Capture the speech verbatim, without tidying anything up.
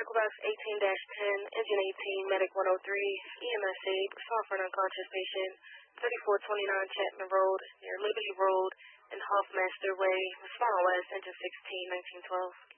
Medical Box eighteen dash ten, Engine eighteen, Medic one oh three, E M S aid, stop for an unconscious patient, thirty-four twenty-nine Chapman Road, near Liberty Road, and Hoffmaster Way, Response West, Engine sixteen, nineteen twelve.